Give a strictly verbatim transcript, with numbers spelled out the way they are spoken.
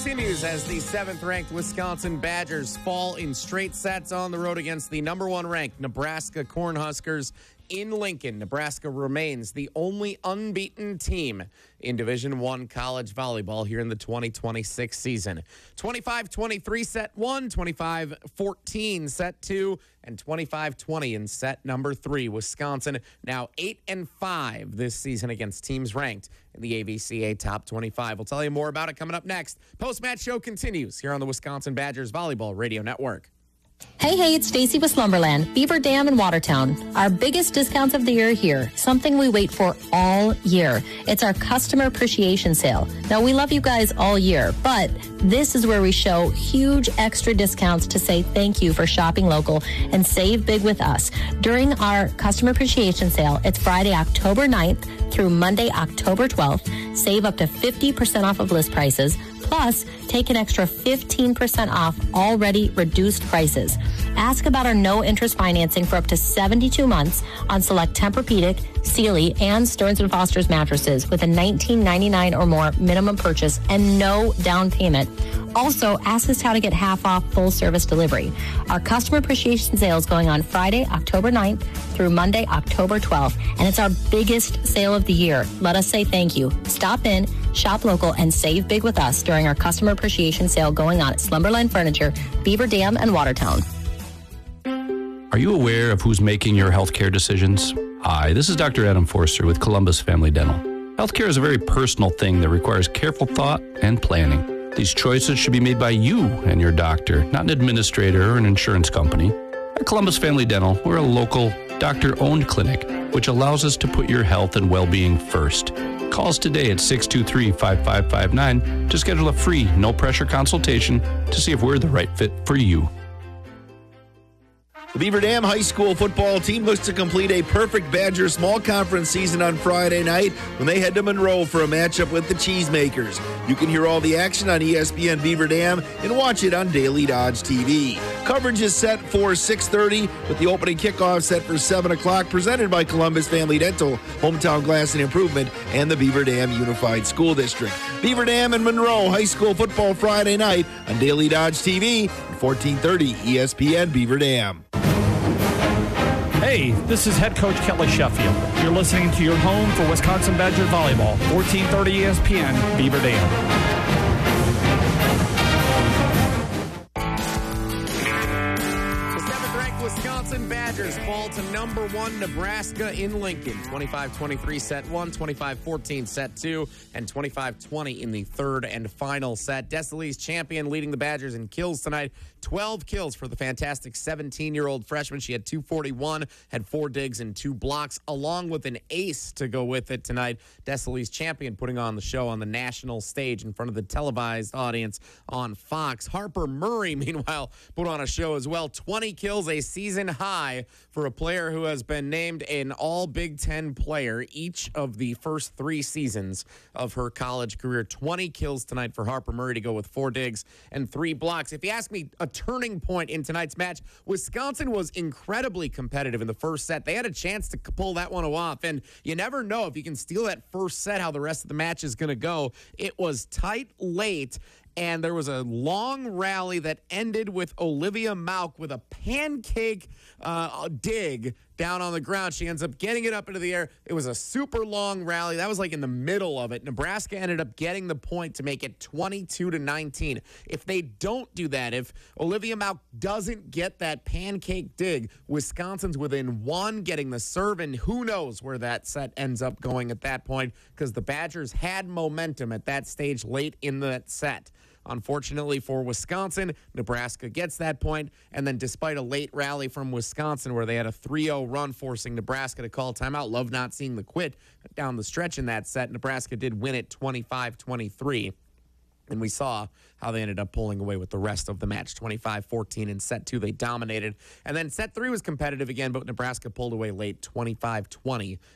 continues as the seventh-ranked Wisconsin Badgers fall in straight sets on the road against the number one-ranked Nebraska Cornhuskers in Lincoln. Nebraska remains the only unbeaten team in Division One college volleyball here in the twenty twenty-six season. twenty-five twenty-three set one, twenty-five fourteen set two, and twenty-five twenty in set number three. Wisconsin now eight and five this season against teams ranked in the A V C A Top twenty-five. We'll tell you more about it coming up next. Post-match show continues here on the Wisconsin Badgers Volleyball Radio Network. Hey, hey, it's Stacy with Slumberland, Beaver Dam in Watertown. Our biggest discounts of the year here, something we wait for all year. It's our customer appreciation sale. Now, we love you guys all year, but this is where we show huge extra discounts to say thank you for shopping local and save big with us. During our customer appreciation sale, it's Friday, October ninth through Monday, October twelfth. Save up to fifty percent off of list prices. Plus, take an extra fifteen percent off already reduced prices. Ask about our no-interest financing for up to seventy-two months on select Tempur-Pedic, Sealy, and Stearns and Foster's mattresses with a nineteen ninety-nine or more minimum purchase and no down payment. Also, ask us how to get half off full service delivery. Our customer appreciation sale is going on Friday, October ninth through Monday, October twelfth, and it's our biggest sale of the year. Let us say thank you. Stop in, shop local, and save big with us during our customer appreciation sale going on at Slumberland Furniture, Beaver Dam, and Watertown. Are you aware of who's making your healthcare decisions? Hi, this is Doctor Adam Forster with Columbus Family Dental. Healthcare is a very personal thing that requires careful thought and planning. These choices should be made by you and your doctor, not an administrator or an insurance company. At Columbus Family Dental, we're a local, doctor-owned clinic, which allows us to put your health and well-being first. Call us today at six two three, five five five nine to schedule a free, no-pressure consultation to see if we're the right fit for you. The Beaver Dam High School football team looks to complete a perfect Badger small conference season on Friday night when they head to Monroe for a matchup with the Cheesemakers. You can hear all the action on E S P N Beaver Dam and watch it on Daily Dodge T V. Coverage is set for six thirty with the opening kickoff set for seven o'clock, presented by Columbus Family Dental, Hometown Glass and Improvement, and the Beaver Dam Unified School District. Beaver Dam and Monroe High School football Friday night on Daily Dodge T V at fourteen thirty E S P N Beaver Dam. Hey, this is head coach Kelly Sheffield. You're listening to your home for Wisconsin Badger volleyball, fourteen thirty E S P N, Beaver Dam. Wisconsin Badgers fall to number one Nebraska in Lincoln. twenty-five twenty-three set one, twenty-five fourteen set two, and twenty-five twenty in the third and final set. Desilee's champion leading the Badgers in kills tonight. twelve kills for the fantastic seventeen-year-old freshman. She had two forty-one, had four digs and two blocks, along with an ace to go with it tonight. Desilee's champion putting on the show on the national stage in front of the televised audience on Fox. Harper Murray, meanwhile, put on a show as well. twenty kills, a season high for a player who has been named an all Big Ten player each of the first three seasons of her college career. twenty kills tonight for Harper Murray to go with four digs and three blocks. If you ask me, a turning point in tonight's match, Wisconsin was incredibly competitive in the first set. They had a chance to pull that one off, and you never know if you can steal that first set how the rest of the match is going to go. It was tight late, and there was a long rally that ended with Olivia Mauk with a pancake uh, dig down on the ground. She ends up getting it up into the air. It was a super long rally. That was like in the middle of it. Nebraska ended up getting the point to make it twenty-two to nineteen. If they don't do that, if Olivia Mauk doesn't get that pancake dig, Wisconsin's within one, getting the serve, and who knows where that set ends up going at that point, because the Badgers had momentum at that stage late in that set. Unfortunately for Wisconsin, Nebraska gets that point, and then despite a late rally from Wisconsin where they had a three oh run forcing Nebraska to call timeout, love not seeing the quit down the stretch in that set, Nebraska did win it twenty-five twenty-three. And we saw how they ended up pulling away with the rest of the match, twenty-five fourteen in set two. They dominated. And then set three was competitive again, but Nebraska pulled away late, twenty-five twenty